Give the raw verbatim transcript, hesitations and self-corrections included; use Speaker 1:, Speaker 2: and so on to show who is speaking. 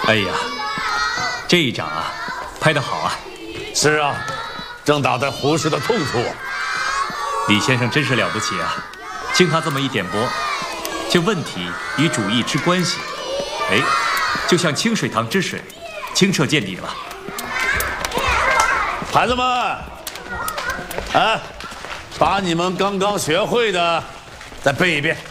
Speaker 1: 哎呀，这一掌啊，拍得好啊！
Speaker 2: 是啊，正打在胡适的痛处啊。
Speaker 1: 李先生真是了不起啊！经他这么一点拨，这问题与主义之关系，哎，就像清水塘之水，清澈见底了。
Speaker 2: 孩子们，哎，把你们刚刚学会的再背一遍。